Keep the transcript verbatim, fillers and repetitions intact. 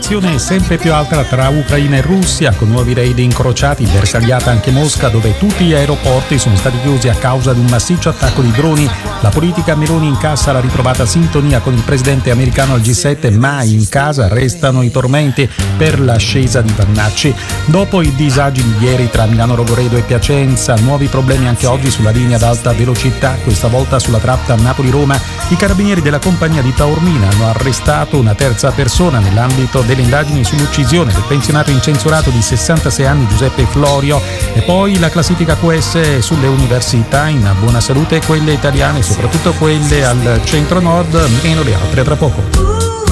tensione è sempre più alta tra Ucraina e Russia, con nuovi raid incrociati, bersagliata anche Mosca, dove tutti gli aeroporti sono stati chiusi a causa di un massiccio attacco di droni. La politica Meloni incassa la ritrovata sintonia con il presidente americano al G sette, ma in casa restano i tormenti per l'ascesa di Vannacci. Dopo i disagi di ieri tra Milano Rogoredo e Piacenza, nuovi problemi anche oggi sulla linea ad alta velocità, questa volta sulla tratta Napoli-Roma. I carabinieri della compagnia di Taormina hanno arrestato una terza persona nell'ambito delle indagini sull'uccisione del pensionato incensurato di sessantasei anni Giuseppe Florio. E poi la classifica Q S sulle università in buona salute, quelle italiane, soprattutto quelle al centro-nord, meno le altre tra poco.